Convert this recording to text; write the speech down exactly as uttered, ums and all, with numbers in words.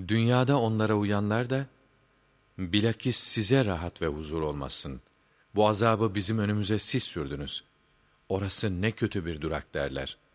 Dünyada onlara uyanlar da, bilakis size rahat ve huzur olmasın. Bu azabı bizim önümüze siz sürdünüz. Orası ne kötü bir durak derler.